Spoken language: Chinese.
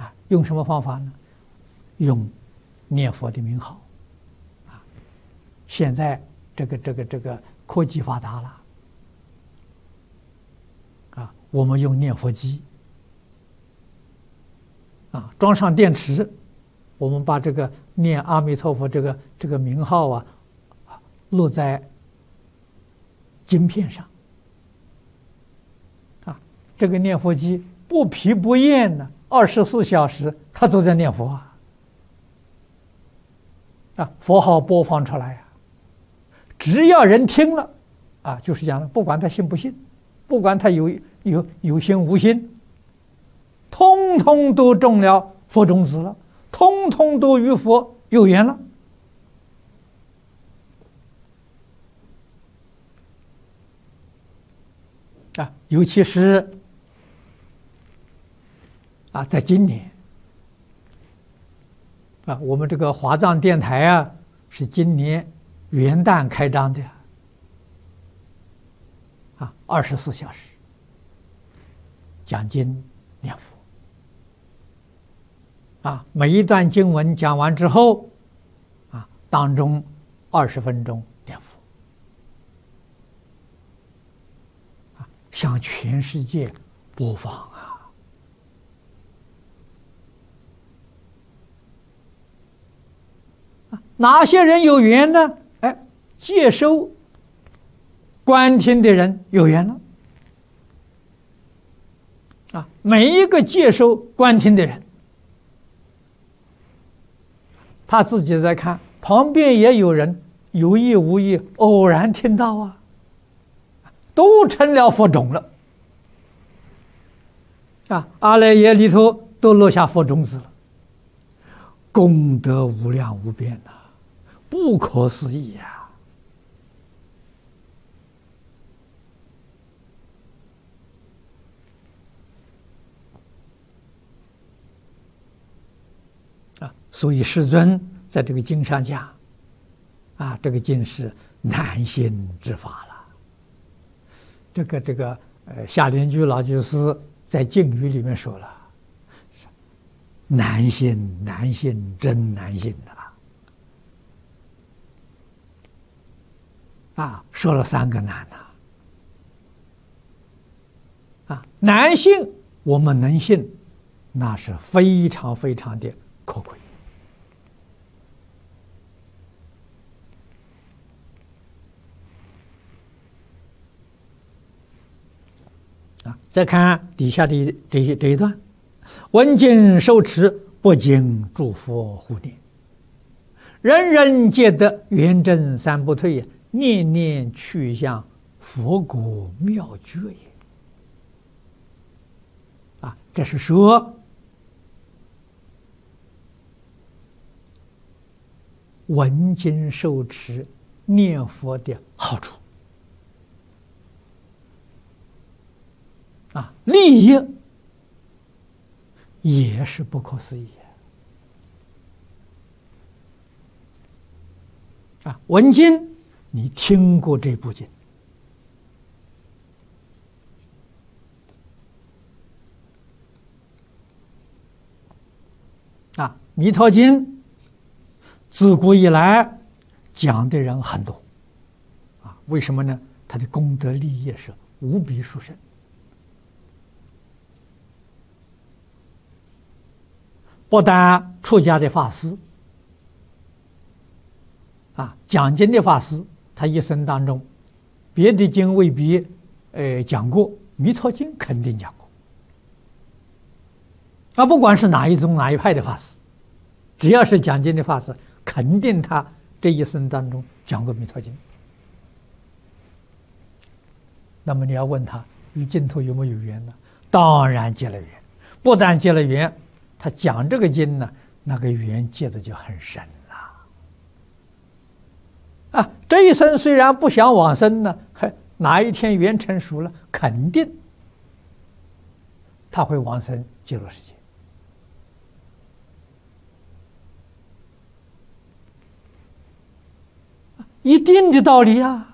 用什么方法呢？用念佛的名号。现在这个科技发达了，我们用念佛机，装上电池，我们把这个念阿弥陀佛这个名号录在晶片上，这个念佛机不疲不厌的24小时，它都在念佛佛号播放出来只要人听了就是讲了，不管他信不信，不管他有心无心，通通都种了佛种子了，通通都与佛有缘了。尤其是在今年我们这个华藏电台是今年元旦开张的24小时讲经念佛每一段经文讲完之后当中20分钟念佛向全世界播放哪些人有缘呢？接收观听的人有缘了每一个接收观听的人，他自己在看，旁边也有人有意无意偶然听到都成了佛种了阿赖耶里头都落下佛种子了，功德无量无边不可思议所以世尊在这个经上讲这个经是难信之法了。这个夏莲居老居士在敬语里面说了，难信难信真难信说了3个难难信我们能信，那是非常非常的可贵再看底下的这一段，闻经受持，不经诸佛护念，人人皆得圆正三不退，念念去向佛国妙觉也。这是说闻经受持念佛的好处利益也是不可思议闻经，你听过这部经弥陀经自古以来讲的人很多为什么呢？它的功德利益是无比殊胜不但出家的法师讲经的法师，他一生当中别的经未必讲过，弥陀经肯定讲过不管是哪一宗哪一派的法师，只要是讲经的法师，肯定他这一生当中讲过弥陀经。那么你要问他与净土有没有缘呢？当然结了缘，不但结了缘，他讲这个经呢，那个缘结的就很深了这一生虽然不想往生呢，哪一天缘成熟了，肯定他会往生极乐世界一定的道理